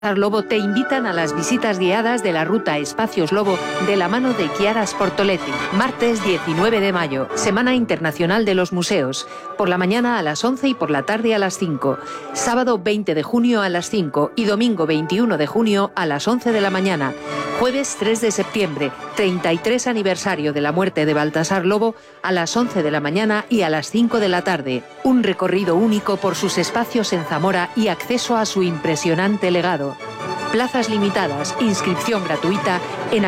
Lobo te invitan a las visitas guiadas de la ruta Espacios Lobo de la mano de Chiara Sportoletti. Martes 19 de mayo, Semana Internacional de los Museos. Por la mañana a las 11 y por la tarde a las 5. Sábado 20 de junio a las 5 y domingo 21 de junio a las 11 de la mañana. Jueves 3 de septiembre, 33 aniversario de la muerte de Baltasar Lobo, a las 11 de la mañana y a las 5 de la tarde. Un recorrido único por sus espacios en Zamora y acceso a su impresionante legado. Plazas limitadas, inscripción gratuita en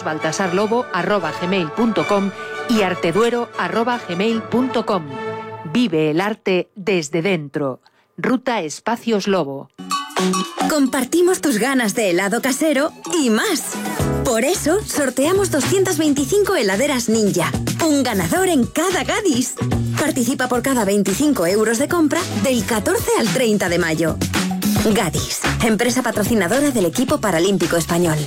amigosbaltasarlobo@gmail.com y arteduero@gmail.com. Vive el arte desde dentro. Ruta Espacios Lobo. Compartimos tus ganas de helado casero y más. Por eso sorteamos 225 heladeras Ninja. Un ganador en cada Gadis. Participa por cada 25 euros de compra del 14 al 30 de mayo. Gadis, empresa patrocinadora del equipo paralímpico español.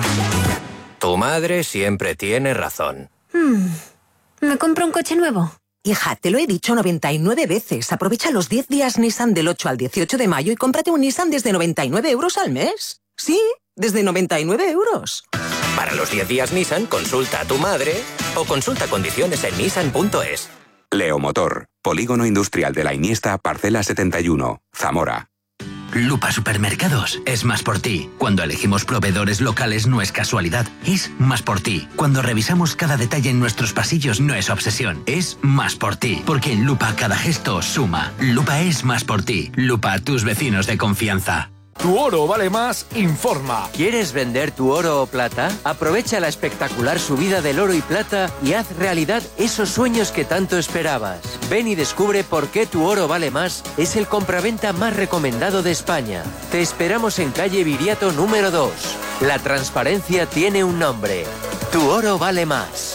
Tu madre siempre tiene razón. ¿Me compro un coche nuevo? Hija, te lo he dicho 99 veces. Aprovecha los 10 días Nissan del 8 al 18 de mayo y cómprate un Nissan desde 99 euros al mes. Sí, desde 99 euros. Para los 10 días Nissan, consulta a tu madre o consulta condiciones en nissan.es. Leomotor, Polígono Industrial de la Iniesta, Parcela 71, Zamora. Lupa Supermercados es más por ti. Cuando elegimos proveedores locales no es casualidad, es más por ti. Cuando revisamos cada detalle en nuestros pasillos no es obsesión, es más por ti. Porque en Lupa cada gesto suma. Lupa es más por ti. Lupa, tus vecinos de confianza. Tu oro vale más, informa. ¿Quieres vender tu oro o plata? Aprovecha la espectacular subida del oro y plata y haz realidad esos sueños que tanto esperabas. Ven y descubre por qué Tu Oro Vale Más es el compraventa más recomendado de España. Te esperamos en calle Viriato número 2. La transparencia tiene un nombre. Tu Oro Vale Más.